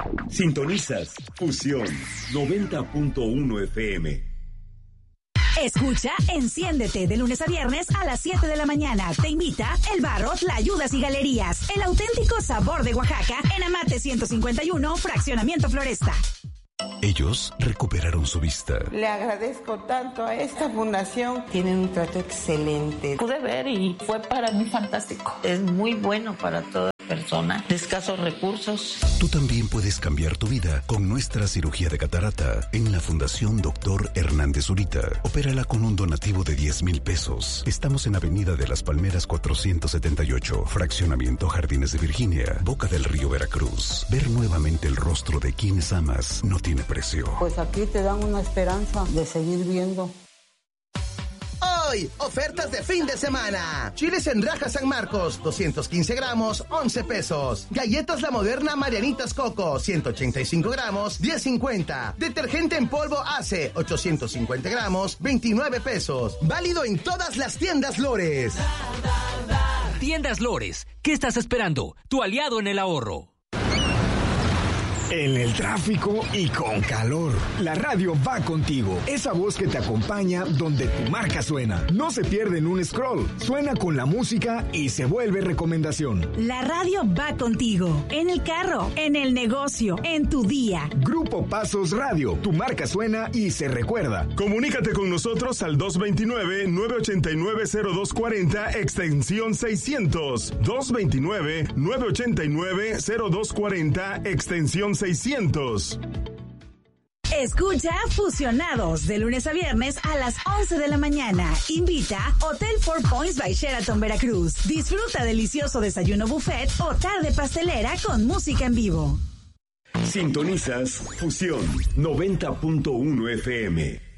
Sintonizas Fusión 90.1 FM. Escucha Enciéndete de lunes a viernes a las 7 de la mañana. Te invita El Barro, Tlayudas y Galerías. El auténtico sabor de Oaxaca en Amate 151, Fraccionamiento Floresta. Ellos recuperaron su vista. Le agradezco tanto a esta fundación. Tienen un trato excelente. Pude ver y fue para mí fantástico. Es muy bueno para toda persona de escasos recursos. Tú también puedes cambiar tu vida con nuestra cirugía de catarata en la Fundación Dr. Hernández Zurita. Opérala con un donativo de 10,000 pesos. Estamos en Avenida de las Palmeras 478, Fraccionamiento Jardines de Virginia, Boca del Río, Veracruz. Ver nuevamente el rostro de quienes amas no tiene precio. Pues aquí te dan una esperanza de seguir viendo. Hoy, ofertas de fin de semana. Chiles en raja San Marcos, 215 gramos, 11 pesos. Galletas La Moderna Marianitas Coco, 185 gramos, 10.50. Detergente en polvo Ace, 850 gramos, 29 pesos. Válido en todas las tiendas Lores. Tiendas Lores, ¿qué estás esperando? Tu aliado en el ahorro. En el tráfico y con calor, la radio va contigo. Esa voz que te acompaña donde tu marca suena. No se pierde en un scroll. Suena con la música y se vuelve recomendación. La radio va contigo. En el carro, en el negocio, en tu día. Grupo Pasos Radio. Tu marca suena y se recuerda. Comunícate con nosotros al 229-989-0240, extensión 600. 229-989-0240, extensión 600. Escucha Fusionados de lunes a viernes a las 11 de la mañana. Invita Hotel Four Points by Sheraton Veracruz. Disfruta delicioso desayuno buffet o tarde pastelera con música en vivo. Sintonizas Fusión 90.1 FM.